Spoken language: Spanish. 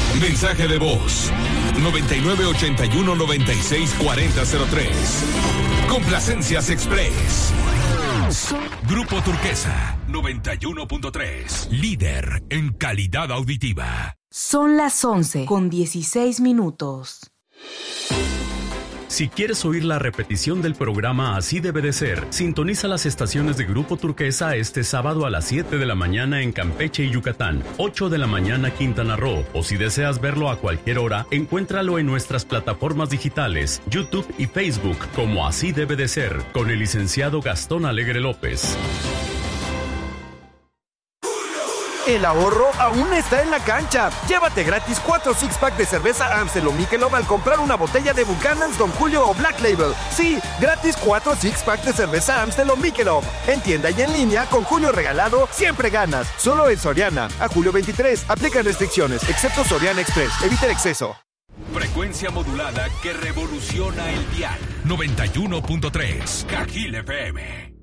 Mensaje de voz 9981-964003. Complacencias Express. Grupo Turquesa 91.3. Líder en calidad auditiva. Son las 11:16. Si quieres oír la repetición del programa Así Debe de Ser, sintoniza las estaciones de Grupo Turquesa este sábado a las 7 de la mañana en Campeche y Yucatán, 8 de la mañana Quintana Roo, o si deseas verlo a cualquier hora, encuéntralo en nuestras plataformas digitales, YouTube y Facebook, como Así Debe de Ser, con el licenciado Gastón Alegre López. El ahorro aún está en la cancha. Llévate gratis 4 six-pack de cerveza Amstel o Michelob al comprar una botella de Buchanan's, Don Julio o Black Label. Sí, gratis 4 six-pack de cerveza Amstel o Michelob. En tienda y en línea, con Julio regalado, siempre ganas. Solo en Soriana. A julio 23. Aplican restricciones, excepto Soriana Express. Evita el exceso. Frecuencia modulada que revoluciona el dial. 91.3. Cajil FM.